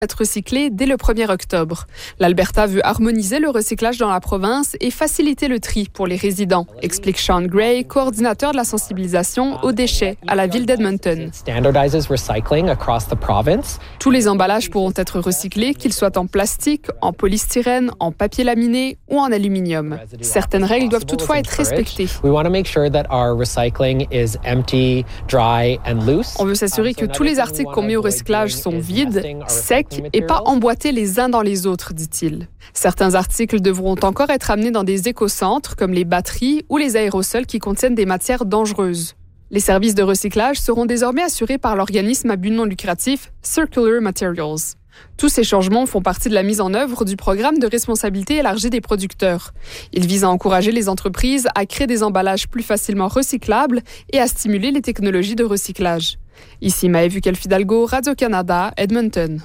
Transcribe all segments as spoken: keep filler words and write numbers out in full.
être recyclés dès le premier octobre. L'Alberta veut harmoniser le recyclage dans la province et faciliter le tri pour les résidents, explique Sean Gray, coordinateur de la sensibilisation aux déchets à la ville d'Edmonton. Tous les emballages pourront être recyclés, qu'ils soient en plastique, en polystyrène, en papier laminé ou en aluminium. Certaines règles doivent toutefois être respectées. On veut s'assurer que tous les articles qu'on met au recyclage sont vides, secs et pas emboîtés les uns dans les autres, dit-il. Certains articles devront encore être amenés dans des écocentres, comme les batteries ou les aérosols qui contiennent des matières dangereuses. Les services de recyclage seront désormais assurés par l'organisme à but non lucratif Circular Materials. Tous ces changements font partie de la mise en œuvre du programme de responsabilité élargie des producteurs. Il vise à encourager les entreprises à créer des emballages plus facilement recyclables et à stimuler les technologies de recyclage. Ici Maëve Fidalgo, Radio-Canada, Edmonton.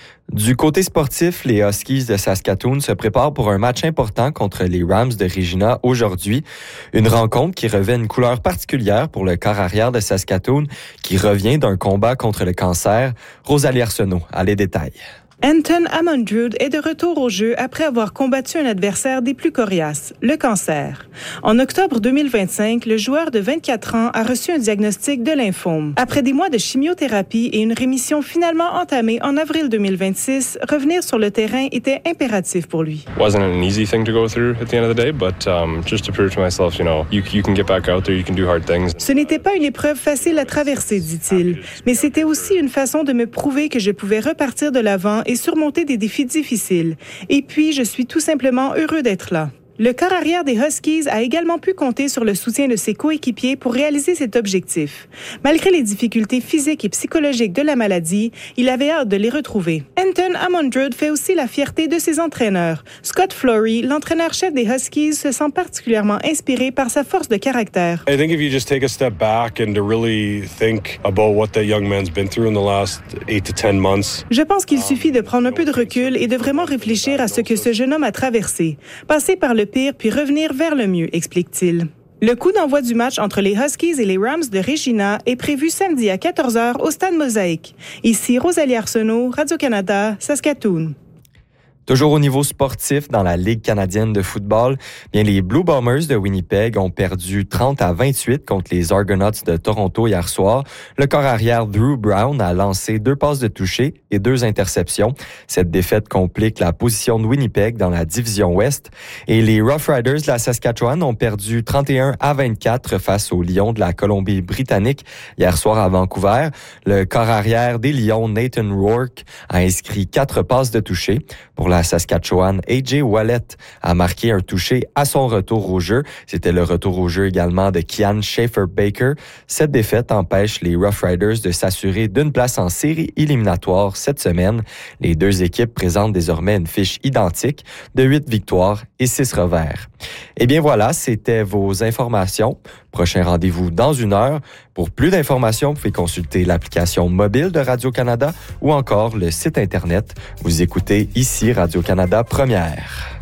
Du côté sportif, les Huskies de Saskatoon se préparent pour un match important contre les Rams de Regina aujourd'hui. Une rencontre qui revêt une couleur particulière pour le corps arrière de Saskatoon qui revient d'un combat contre le cancer. Rosalie Arsenault a les détails. Anton Amundrud est de retour au jeu après avoir combattu un adversaire des plus coriaces, le cancer. En octobre deux mille vingt-cinq, le joueur de vingt-quatre ans a reçu un diagnostic de lymphome. Après des mois de chimiothérapie et une rémission finalement entamée en avril deux mille vingt-six, revenir sur le terrain était impératif pour lui. It wasn't an easy thing to go through at the end of the day, but um, just to prove to myself, you know, you, you can get back out there, you can do hard things. Ce n'était pas une épreuve facile à traverser, dit-il, mais c'était aussi une façon de me prouver que je pouvais repartir de l'avant et surmonter des défis difficiles. Et puis, je suis tout simplement heureux d'être là. Le corps arrière des Huskies a également pu compter sur le soutien de ses coéquipiers pour réaliser cet objectif. Malgré les difficultés physiques et psychologiques de la maladie, il avait hâte de les retrouver. Anton Amundrud fait aussi la fierté de ses entraîneurs. Scott Flory, l'entraîneur-chef des Huskies, se sent particulièrement inspiré par sa force de caractère. I think if you just take a step back and to really think about what that young man's been through in the last eight to ten months. Je pense qu'il suffit de prendre un peu de recul et de vraiment réfléchir à ce que ce jeune homme a traversé. Passer par le pire puis revenir vers le mieux, explique-t-il. Le coup d'envoi du match entre les Huskies et les Rams de Regina est prévu samedi à quatorze heures au Stade Mosaïque. Ici Rosalie Arsenault, Radio-Canada, Saskatoon. Toujours au niveau sportif, dans la Ligue canadienne de football, bien les Blue Bombers de Winnipeg ont perdu trente à vingt-huit contre les Argonauts de Toronto hier soir. Le corps arrière Drew Brown a lancé deux passes de toucher et deux interceptions. Cette défaite complique la position de Winnipeg dans la division Ouest. Et les Rough Riders de la Saskatchewan ont perdu trente et un à vingt-quatre face aux Lions de la Colombie-Britannique hier soir à Vancouver. Le corps arrière des Lions, Nathan Rourke, a inscrit quatre passes de toucher. Pour la Saskatchewan, A J Wallet a marqué un touché à son retour au jeu. C'était le retour au jeu également de Kian Schaefer-Baker. Cette défaite empêche les Rough Riders de s'assurer d'une place en série éliminatoire cette semaine. Les deux équipes présentent désormais une fiche identique de huit victoires et six revers. Eh bien voilà, c'était vos informations. Prochain rendez-vous dans une heure. Pour plus d'informations, vous pouvez consulter l'application mobile de Radio-Canada ou encore le site Internet. Vous écoutez ici Radio-Canada Première.